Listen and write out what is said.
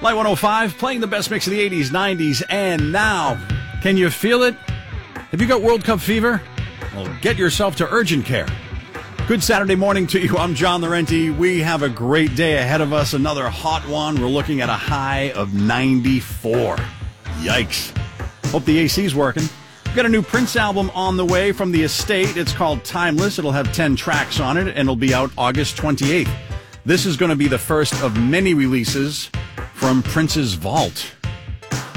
Light 105, playing the best mix of the 80s, 90s, and now. Can you feel it? Have you got World Cup fever? Well, get yourself to urgent care. Good Saturday morning to you. I'm John Laurenti. We have a great day ahead of us. Another hot one. We're looking at a high of 94. Yikes. Hope the AC's working. We've got a new Prince album on the way from The Estate. It's called Timeless. It'll have 10 tracks on it, and it'll be out August 28th. This is going to be the first of many releases from Prince's vault.